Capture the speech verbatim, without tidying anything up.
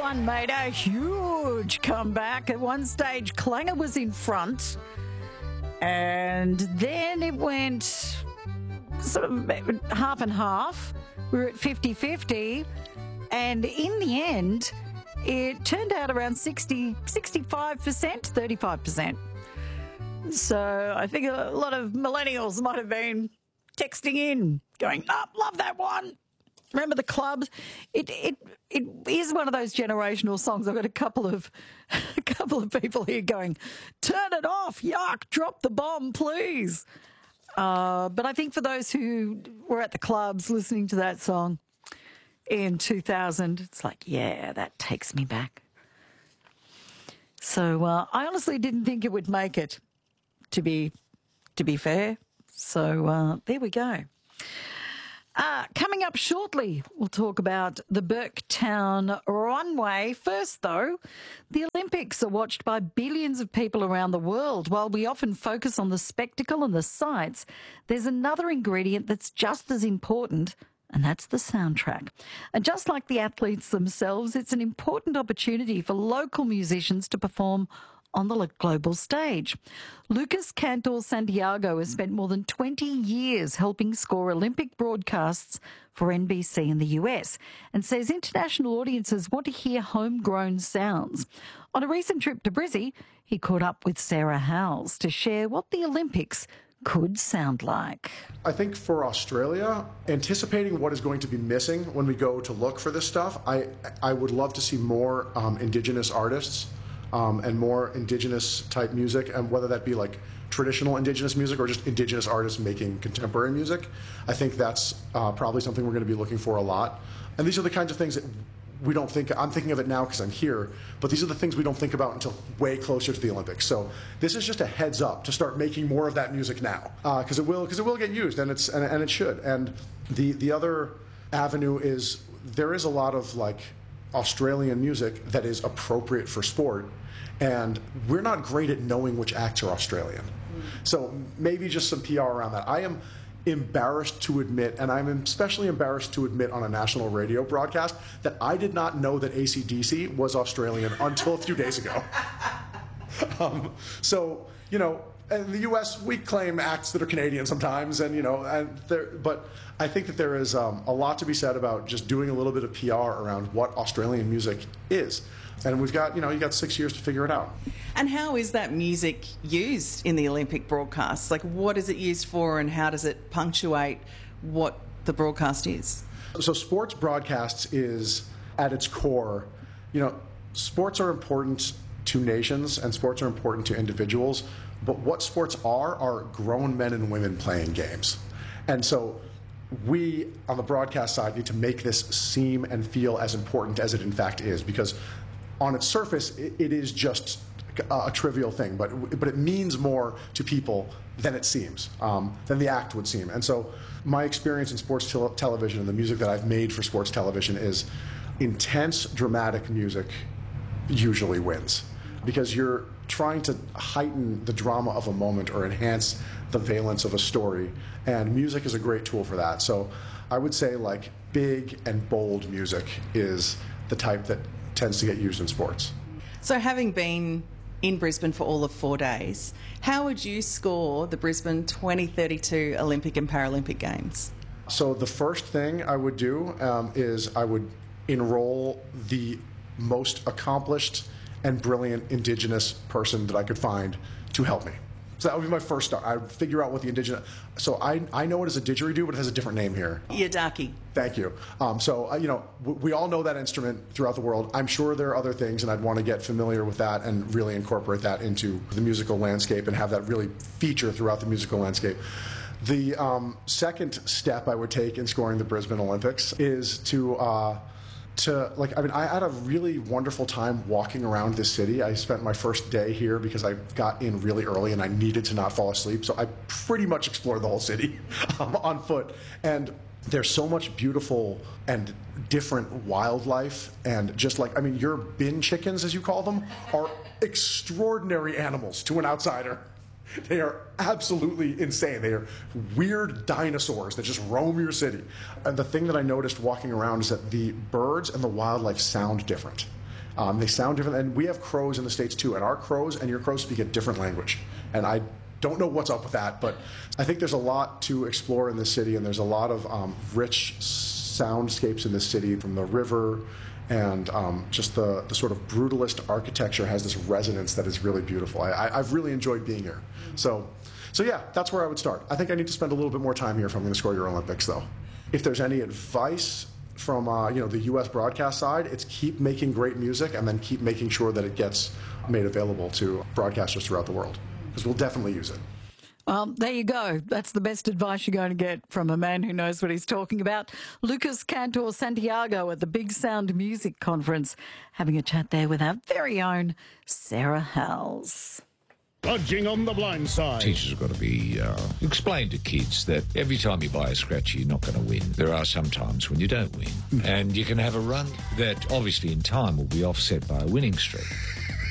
one made a huge comeback. At one stage, Clanger was in front, and then it went sort of half and half. We were at fifty-fifty, and in the end, it turned out around sixty, sixty-five percent, thirty-five percent. So I think a lot of millennials might have been texting in, going, oh, love that one. Remember the clubs? It it it is one of those generational songs. I've got a couple of a couple of people here going, turn it off, yuck, drop the bomb, please. Uh, but I think for those who were at the clubs listening to that song in two thousand, it's like, yeah, that takes me back. So uh, I honestly didn't think it would make it, to be to be fair. So uh, there we go. Uh, coming up shortly, we'll talk about the Burketown Runway. First, though, the Olympics are watched by billions of people around the world. While we often focus on the spectacle and the sights, there's another ingredient that's just as important, and that's the soundtrack. And just like the athletes themselves, it's an important opportunity for local musicians to perform on the global stage. Lucas Cantor Santiago has spent more than twenty years helping score Olympic broadcasts for N B C in the U S and says international audiences want to hear homegrown sounds. On a recent trip to Brizzy, he caught up with Sarah Howells to share what the Olympics could sound like. I think for Australia, anticipating what is going to be missing when we go to look for this stuff, I, I would love to see more um, Indigenous artists Um, and more Indigenous type music, and whether that be like traditional Indigenous music or just Indigenous artists making contemporary music. I think that's uh, probably something we're going to be looking for a lot. And these are the kinds of things that we don't think, I'm thinking of it now because I'm here, but these are the things we don't think about until way closer to the Olympics. So this is just a heads up to start making more of that music now, because uh, it will because it will get used, and it's and, and it should. And the the other avenue is there is a lot of like Australian music that is appropriate for sport, and we're not great at knowing which acts are Australian. So maybe just some P R around that. I am embarrassed to admit, and I'm especially embarrassed to admit on a national radio broadcast, that I did not know that A C D C was Australian until a few days ago. um, so, you know, in the U S, we claim acts that are Canadian sometimes, and you know, and there, but I think that there is um, a lot to be said about just doing a little bit of P R around what Australian music is, and we've got, you know, you got six years to figure it out. And how is that music used in the Olympic broadcasts? Like, what is it used for, and how does it punctuate what the broadcast is? So, sports broadcasts is at its core, you know, sports are important to nations and sports are important to individuals. But what sports are, are grown men and women playing games. And so we, on the broadcast side, need to make this seem and feel as important as it in fact is, because on its surface, it, it is just a, a trivial thing, but, but it means more to people than it seems, um, than the act would seem. And so my experience in sports te- television and the music that I've made for sports television is intense, dramatic music usually wins, because you're trying to heighten the drama of a moment or enhance the valence of a story, and music is a great tool for that. So I would say like big and bold music is the type that tends to get used in sports. So having been in Brisbane for all of four days, how would you score the Brisbane twenty thirty-two Olympic and Paralympic Games? So the first thing I would do um, is I would enroll the most accomplished and brilliant Indigenous person that I could find to help me. So that would be my first start. I'd figure out what the Indigenous... So I, I know it as a didgeridoo, but it has a different name here. Yidaki. Thank you. Um, so, uh, you know, w- we all know that instrument throughout the world. I'm sure there are other things, and I'd want to get familiar with that and really incorporate that into the musical landscape and have that really feature throughout the musical landscape. The um, second step I would take in scoring the Brisbane Olympics is to... Uh, To, like, I mean, I had a really wonderful time walking around this city. I spent my first day here because I got in really early and I needed to not fall asleep. So I pretty much explored the whole city um, on foot. And there's so much beautiful and different wildlife. And just like, I mean, your bin chickens, as you call them, are extraordinary animals to an outsider. They are absolutely insane. They are weird dinosaurs that just roam your city. And the thing that I noticed walking around is that the birds and the wildlife sound different. Um, they sound different, and we have crows in the States too, and our crows and your crows speak a different language. And I don't know what's up with that, but I think there's a lot to explore in this city, and there's a lot of um, rich soundscapes in this city, from the river, and um, just the, the sort of brutalist architecture has this resonance that is really beautiful. I, I, I've really enjoyed being here. So, so yeah, that's where I would start. I think I need to spend a little bit more time here if I'm going to score your Olympics, though. If there's any advice from uh, you know, the U S broadcast side, it's keep making great music and then keep making sure that it gets made available to broadcasters throughout the world, because we'll definitely use it. Well, there you go. That's the best advice you're going to get from a man who knows what he's talking about. Lucas Cantor Santiago at the Big Sound Music Conference, having a chat there with our very own Sarah Howells. Budging on the blind side. Teachers have got to be uh, explain to kids that every time you buy a scratcher, you're not going to win. There are some times when you don't win, and you can have a run that obviously in time will be offset by a winning streak.